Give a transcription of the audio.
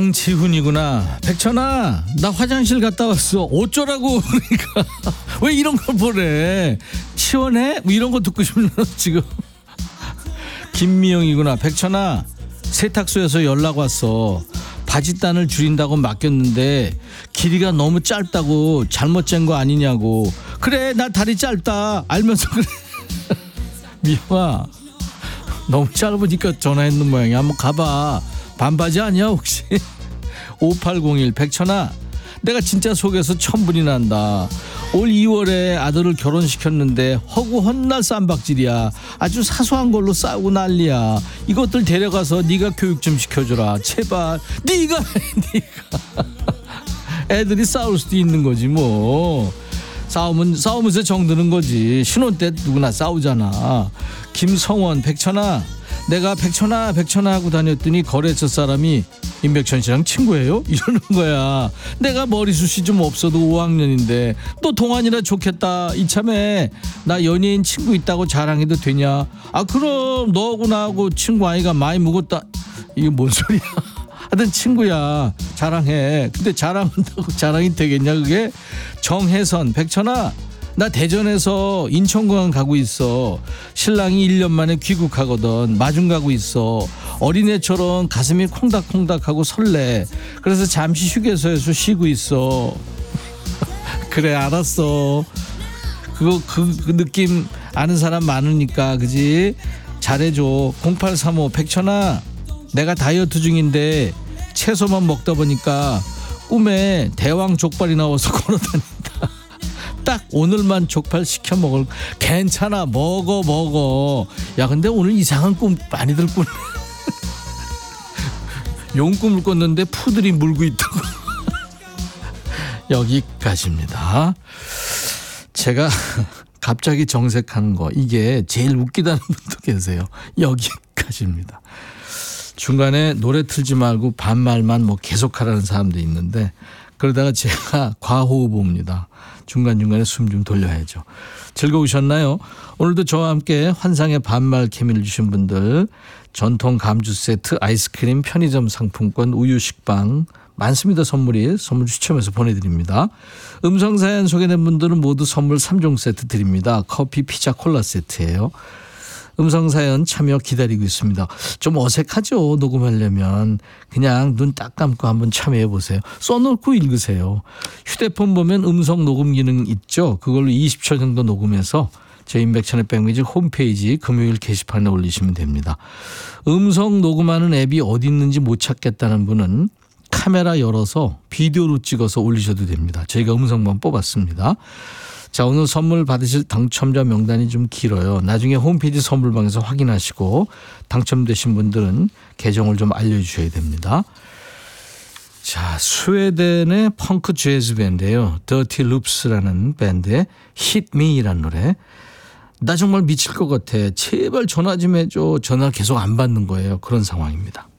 양지훈이구나. 백천아, 나 화장실 갔다 왔어. 어쩌라고. 그러니까 왜 이런 걸 보내. 시원해? 뭐 이런 거 듣고 싶나 지금. 김미영이구나. 백천아, 세탁소에서 연락 왔어. 바지단을 줄인다고 맡겼는데 길이가 너무 짧다고 잘못 잰 거 아니냐고. 그래, 나 다리 짧다 알면서 그래. 미영아, 너무 짧으니까 전화했는 모양이야. 한번 가봐. 반바지 아니야 혹시? 5801 백천아, 내가 진짜 속에서 천분이 난다. 올 2월에 아들을 결혼시켰는데 허구 헛날 쌈박질이야. 아주 사소한 걸로 싸우고 난리야. 이것들 데려가서 네가 교육 좀 시켜줘라 제발. 네가 애들이 싸울 수도 있는 거지 뭐. 싸우면서 정드는 거지. 신혼 때 누구나 싸우잖아. 김성원 백천아, 내가 백천아 하고 다녔더니 거래처 사람이 임백천 씨랑 친구예요? 이러는 거야. 내가 머리숱이 좀 없어도 5학년인데 또 동안이라 좋겠다. 이참에 나 연예인 친구 있다고 자랑해도 되냐? 아 그럼 너하고 나하고 친구 아이가 많이 묵었다. 이게 뭔 소리야. 하여튼 친구야, 자랑해. 근데 자랑한다고 자랑이 되겠냐 그게? 정혜선 백천아, 나 대전에서 인천공항 가고 있어. 신랑이 1년 만에 귀국하거든. 마중 가고 있어. 어린애처럼 가슴이 콩닥콩닥하고 설레. 그래서 잠시 휴게소에서 쉬고 있어. 그래 알았어. 그 느낌 아는 사람 많으니까 그지? 잘해줘. 0835 백천아, 내가 다이어트 중인데 채소만 먹다 보니까 꿈에 대왕 족발이 나와서 걸어다닌다. 딱 오늘만 족발 시켜 먹을. 괜찮아, 먹어. 야 근데 오늘 이상한 꿈 많이들 꾸네. 용꿈을 꿨는데 푸들이 물고 있다고. 여기까지입니다. 제가 갑자기 정색하는 거 이게 제일 웃기다는 분도 계세요. 여기까지입니다. 중간에 노래 틀지 말고 반말만 뭐 계속하라는 사람도 있는데 그러다가 제가 과호흡입니다. 중간중간에 숨 좀 돌려야죠. 즐거우셨나요? 오늘도 저와 함께 환상의 반말 케미를 주신 분들, 전통 감주 세트, 아이스크림, 편의점 상품권, 우유 식빵 많습니다. 선물 추첨해서 보내드립니다. 음성사연 소개된 분들은 모두 선물 3종 세트 드립니다. 커피, 피자, 콜라 세트예요. 음성사연 참여 기다리고 있습니다. 좀 어색하죠. 녹음하려면 그냥 눈 딱 감고 한번 참여해 보세요. 써놓고 읽으세요. 휴대폰 보면 음성 녹음 기능 있죠. 그걸로 20초 정도 녹음해서 저희 임백천의 백뮤직 홈페이지 금요일 게시판에 올리시면 됩니다. 음성 녹음하는 앱이 어디 있는지 못 찾겠다는 분은 카메라 열어서 비디오로 찍어서 올리셔도 됩니다. 저희가 음성만 뽑았습니다. 자, 오늘 선물 받으실 당첨자 명단이 좀 길어요. 나중에 홈페이지 선물방에서 확인하시고 당첨되신 분들은 계정을 좀 알려주셔야 됩니다. 자, 스웨덴의 펑크 재즈 밴드예요. Dirty Loops라는 밴드의 Hit Me라는 노래. 나 정말 미칠 것 같아. 제발 전화 좀 해줘. 전화 계속 안 받는 거예요. 그런 상황입니다.